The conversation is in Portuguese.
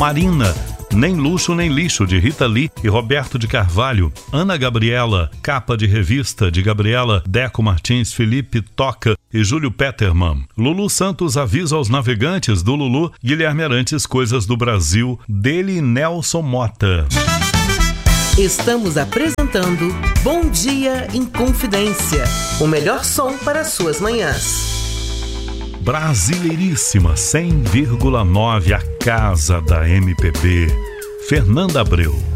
Marina, Nem Luxo Nem Lixo, de Rita Lee e Roberto de Carvalho. Ana Gabriela, Capa de Revista, de Gabriela, Deco Martins, Felipe Toca e Júlio Peterman. Lulu Santos, Aviso aos Navegantes, do Lulu. Guilherme Arantes, Coisas do Brasil, dele e Nelson Mota. Estamos apresentando Bom Dia em Confidência, o melhor som para suas manhãs. Brasileiríssima 100,9, a casa da MPB. Fernanda Abreu.